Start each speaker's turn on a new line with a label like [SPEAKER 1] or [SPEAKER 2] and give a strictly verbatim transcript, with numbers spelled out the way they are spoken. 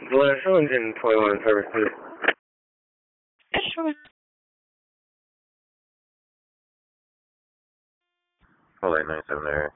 [SPEAKER 1] Valera Shillington, twenty-one services.
[SPEAKER 2] Sure.
[SPEAKER 3] Hold on, ninety-seven there.